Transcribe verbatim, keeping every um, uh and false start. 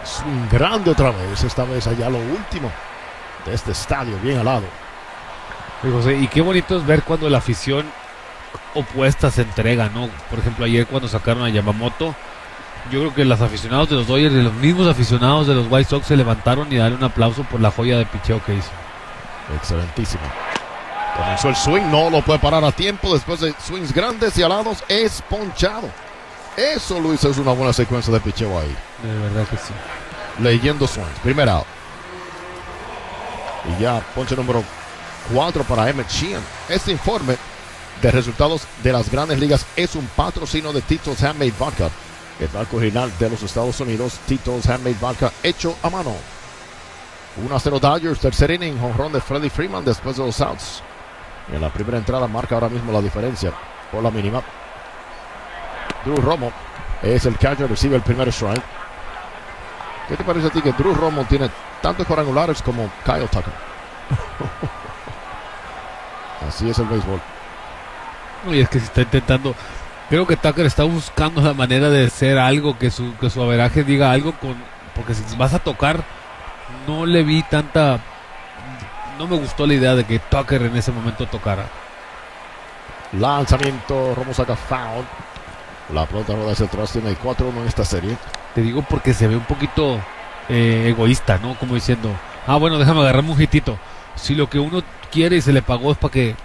Swing grande otra vez, esta vez allá lo último de este estadio, bien al lado. Y, José, y qué bonito es ver cuando la afición opuesta se entrega, ¿no? Por ejemplo, ayer cuando sacaron a Yamamoto, yo creo que los aficionados de los Dodgers y los mismos aficionados de los White Sox se levantaron y darle un aplauso por la joya de picheo que hizo. Excelentísimo. Comenzó el swing, no lo puede parar a tiempo. Después de swings grandes y alados, es ponchado. Eso, Luis, es una buena secuencia de picheo ahí. De verdad que sí. Leyendo swings. Primer out. Y ya ponche número cuatro para Emmett Sheehan. Este informe de resultados de las grandes ligas es un patrocinio de Tito's Handmade Vodka, el barco original de los Estados Unidos. Tito's Handmade Vodka hecho a mano. uno a cero Dodgers, tercer inning, jonrón de Freddie Freeman después de los outs. En la primera entrada marca ahora mismo la diferencia por la mínima. Drew Romo es el catcher, recibe el primer strike. ¿Qué te parece a ti que Drew Romo tiene tantos cuadrangulares como Kyle Tucker? Así es el béisbol. Y es que se está intentando. Creo que Tucker está buscando la manera de hacer algo que su, que su averaje diga algo con. Porque si vas a tocar, no le vi tanta. No me gustó la idea de que Tucker en ese momento tocara. Lanzamiento, Romo saca foul. La pelota roda hacia atrás, tiene cuatro uno en esta serie. Te digo porque se ve un poquito eh, egoísta, ¿no? Como diciendo, ah, bueno, déjame agarrarme un hitito. Si lo que uno quiere y se le pagó es para que